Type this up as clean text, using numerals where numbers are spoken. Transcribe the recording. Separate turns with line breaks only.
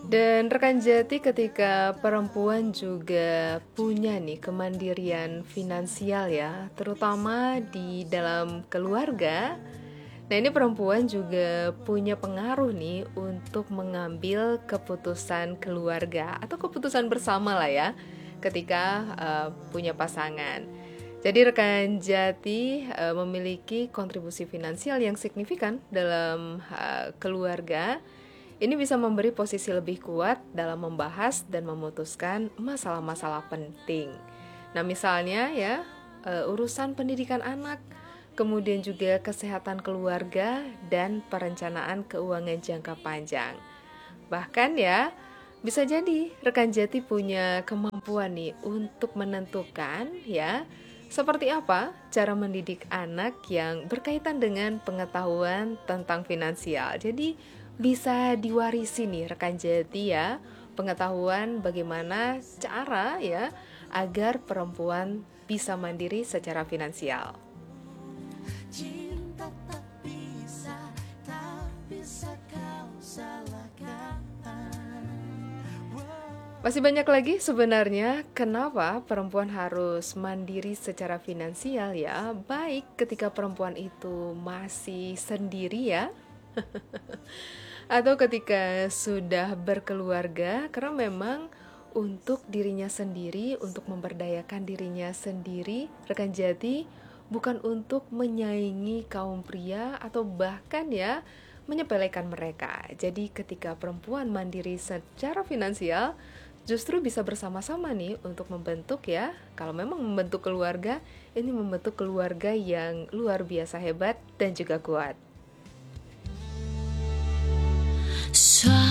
Dan rekan jati, ketika perempuan juga punya nih kemandirian finansial ya, terutama di dalam keluarga. Nah, ini perempuan juga punya pengaruh nih untuk mengambil keputusan keluarga atau keputusan bersama lah ya, ketika punya pasangan. Jadi rekan jati memiliki kontribusi finansial yang signifikan dalam keluarga. Ini bisa memberi posisi lebih kuat dalam membahas dan memutuskan masalah-masalah penting. Nah, misalnya ya, urusan pendidikan anak, kemudian juga kesehatan keluarga dan perencanaan keuangan jangka panjang. Bahkan ya, bisa jadi rekan jati punya kemampuan nih untuk menentukan ya, seperti apa cara mendidik anak yang berkaitan dengan pengetahuan tentang finansial. Jadi bisa diwarisi nih rekan jati ya, pengetahuan bagaimana cara ya agar perempuan bisa mandiri secara finansial. Cinta tak bisa kau salahkan. Masih banyak lagi sebenarnya kenapa perempuan harus mandiri secara finansial ya. Baik ketika perempuan itu masih sendiri ya, atau ketika sudah berkeluarga, karena memang untuk dirinya sendiri, untuk memberdayakan dirinya sendiri, rekan jati, bukan untuk menyaingi kaum pria atau bahkan ya menyepelekan mereka. Jadi ketika perempuan mandiri secara finansial, justru bisa bersama-sama nih untuk membentuk ya, kalau memang membentuk keluarga, ini membentuk keluarga yang luar biasa hebat dan juga kuat.